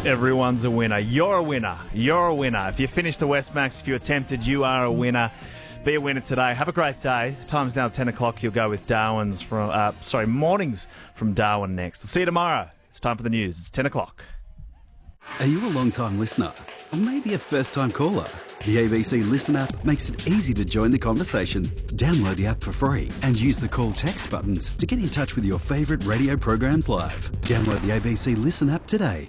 Everyone's a winner. You're a winner. You're a winner. If you finish the Westmax, if you attempted, you are a winner. Be a winner today. Have a great day. Time's now 10 o'clock. You'll go with Darwin's mornings from Darwin next. I'll see you tomorrow. It's time for the news. It's 10 o'clock. Are you a long-time listener? Or maybe a first-time caller? The ABC Listen app makes it easy to join the conversation. Download the app for free and use the call text buttons to get in touch with your favourite radio programs live. Download the ABC Listen app today.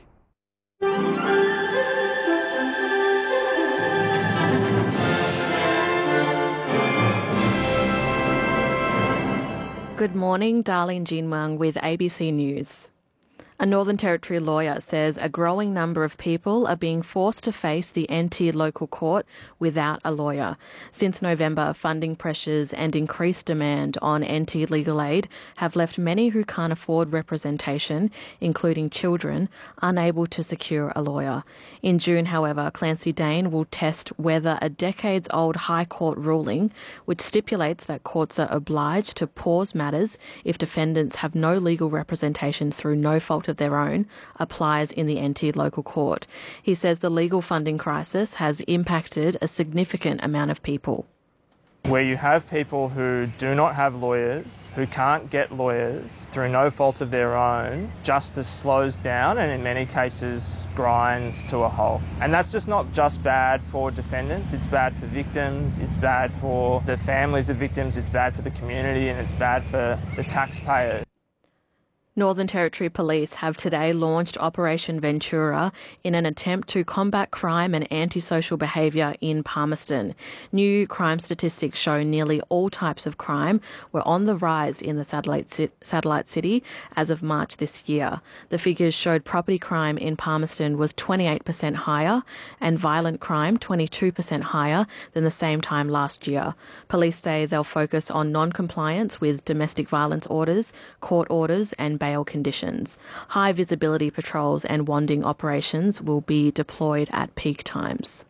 Good morning, Darlene Jinwang with ABC News. A Northern Territory lawyer says a growing number of people are being forced to face the NT local court without a lawyer. Since November, funding pressures and increased demand on NT legal aid have left many who can't afford representation, including children, unable to secure a lawyer. In June, however, Clancy Dane will test whether a decades-old High Court ruling, which stipulates that courts are obliged to pause matters if defendants have no legal representation through no fault of their own, applies in the NT local court. He says the legal funding crisis has impacted a significant amount of people. Where you have people who do not have lawyers, who can't get lawyers through no fault of their own, justice slows down and in many cases grinds to a halt. And that's just not just bad for defendants, it's bad for victims, it's bad for the families of victims, it's bad for the community, and it's bad for the taxpayers. Northern Territory Police have today launched Operation Ventura in an attempt to combat crime and antisocial behaviour in Palmerston. New crime statistics show nearly all types of crime were on the rise in the satellite city as of March this year. The figures showed property crime in Palmerston was 28% higher and violent crime 22% higher than the same time last year. Police say they'll focus on non-compliance with domestic violence orders, court orders and bail conditions. High visibility patrols and wanding operations will be deployed at peak times.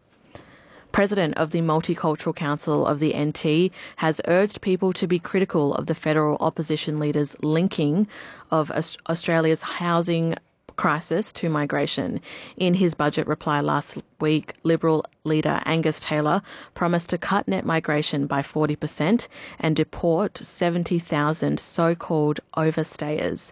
President of the Multicultural Council of the NT has urged people to be critical of the federal opposition leader's linking of Australia's housing crisis to migration. In his budget reply last week, Liberal leader Angus Taylor promised to cut net migration by 40% and deport 70,000 so-called overstayers.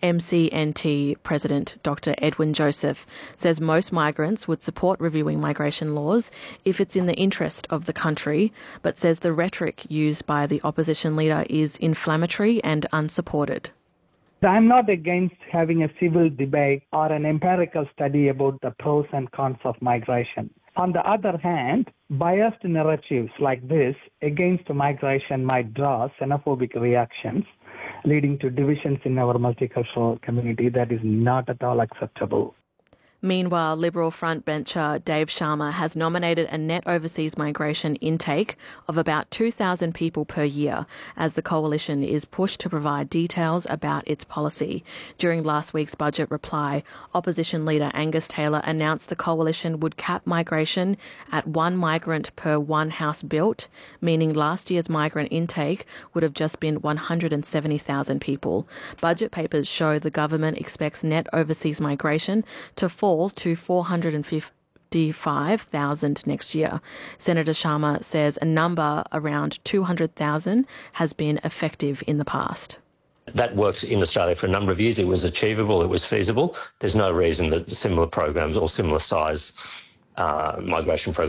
MCNT President Dr. Edwin Joseph says most migrants would support reviewing migration laws if it's in the interest of the country, but says the rhetoric used by the opposition leader is inflammatory and unsupported. I'm not against having a civil debate or an empirical study about the pros and cons of migration. On the other hand, biased narratives like this against migration might draw xenophobic reactions, leading to divisions in our multicultural community that is not at all acceptable. Meanwhile, Liberal frontbencher Dave Sharma has nominated a net overseas migration intake of about 2,000 people per year as the coalition is pushed to provide details about its policy. During last week's budget reply, opposition leader Angus Taylor announced the coalition would cap migration at 1 migrant per 1 house built, meaning last year's migrant intake would have just been 170,000 people. Budget papers show the government expects net overseas migration to fall to 455,000 next year. Senator Sharma says a number around 200,000 has been effective in the past. That worked in Australia for a number of years. It was achievable, it was feasible. There's no reason that similar programs or similar size migration programs